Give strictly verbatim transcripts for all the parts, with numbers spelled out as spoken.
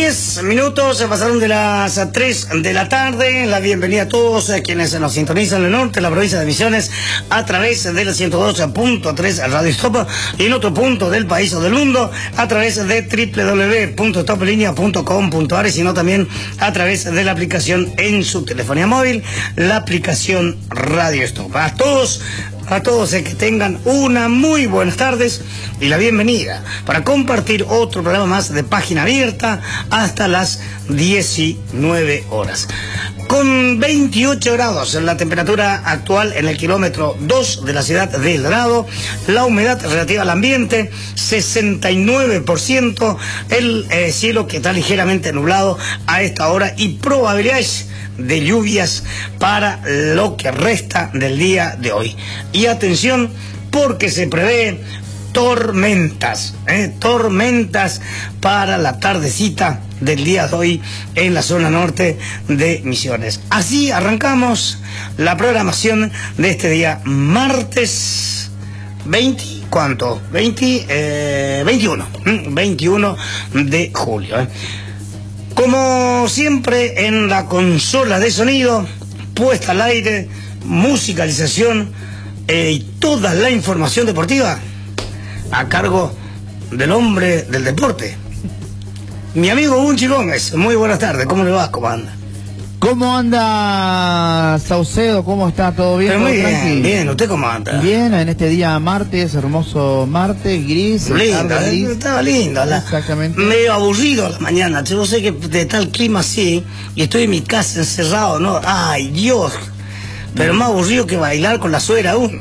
diez minutos se pasaron de las tres de la tarde. La bienvenida a todos quienes nos sintonizan en el norte, la provincia de Misiones, a través de la ciento dos punto tres Radio Stop, y en otro punto del país o del mundo a través de doble u doble u doble u punto stop linea punto com punto a r, sino también a través de la aplicación en su telefonía móvil, la aplicación Radio Stop. A todos A todos eh, que tengan una muy buenas tardes y la bienvenida para compartir otro programa más de Página Abierta hasta las diecinueve horas. Con veintiocho grados en la temperatura actual en el kilómetro dos de la ciudad de El Dorado, la humedad relativa al ambiente sesenta y nueve por ciento, el eh, cielo que está ligeramente nublado a esta hora y probabilidades de lluvias para lo que resta del día de hoy. Y atención, porque se prevé tormentas, ¿eh? tormentas para la tardecita del día de hoy en la zona norte de Misiones. Así arrancamos la programación de este día martes veinte, ¿cuánto? veinte, eh, veintiuno, ¿eh? veintiuno de julio, ¿eh? Como siempre, en la consola de sonido, puesta al aire, musicalización eh, y toda la información deportiva a cargo del hombre del deporte, mi amigo Bunchi Gómez. Muy buenas tardes, ¿cómo le va? ¿Cómo anda? ¿Cómo anda Saucedo? ¿Cómo está? ¿Todo bien? Pero muy ¿Todo bien, tranqui? bien. ¿Usted cómo anda? Bien, en este día martes, hermoso martes, gris. Lindo, tarde ¿eh? gris. Estaba lindo. La, Exactamente. Medio aburrido a la mañana. Yo sé que de tal clima así, y estoy en mi casa encerrado, ¿no? ¡Ay, Dios! Pero más aburrido que bailar con la suegra uno.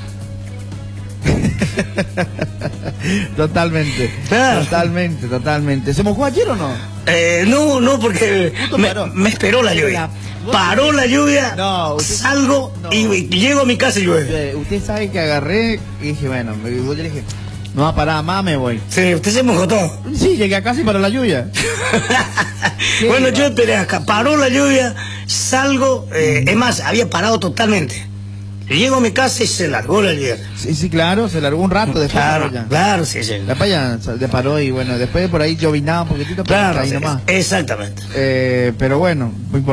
Totalmente, Claro. totalmente, totalmente. ¿Se mojó ayer o no? Eh, no, no, porque me, me esperó la lluvia. Paró la lluvia, No, usted- salgo no. y, y llego a mi casa y llueve. Eh, Usted sabe que agarré y dije, bueno, me- yo le dije, no va a parar más, me voy. Sí, usted se mojó todo. Sí, llegué a casa y paró la lluvia. Qué Bueno, va. yo esperé acá, paró la lluvia, salgo, eh, es más, había parado totalmente. Llego a mi casa y se largó la lluvia. Sí, sí, claro, se largó un rato después. Claro, paró ya. claro, sí, sí. La playa se paró y bueno, después por ahí llovinaba un poquitito, pero Claro, ahí sí, nomás. exactamente. Eh, pero bueno, muy